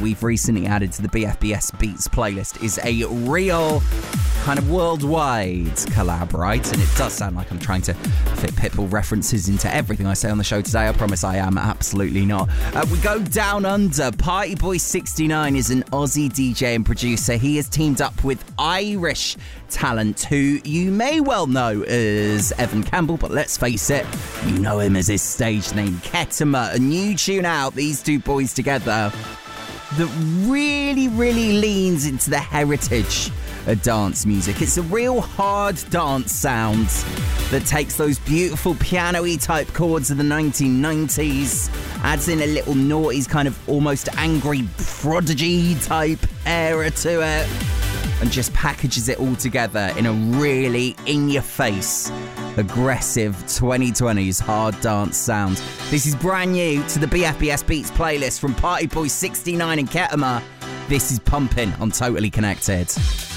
we've recently added to the BFBS Beats playlist is a real kind of worldwide collab, right? And it does sound like I'm trying to fit Pitbull references into everything I say on the show today. I promise I am absolutely not. We go down under. Party Boy 69 is an Aussie DJ and producer. He has teamed up with Irish talent who you may well know as Evan Campbell, but let's face it, you know him as his stage name Ketama. A new tune out, these two boys together, that really leans into the heritage of dance music. It's a real hard dance sound that takes those beautiful piano-y type chords of the 1990s, adds in a little noughties kind of almost angry prodigy type era to it, and just packages it all together in a really in-your-face, aggressive 2020s hard dance sound. This is brand new to the BFBS Beats playlist from Party Boy 69 and Ketama. This is Pumpin' on Totally Connected.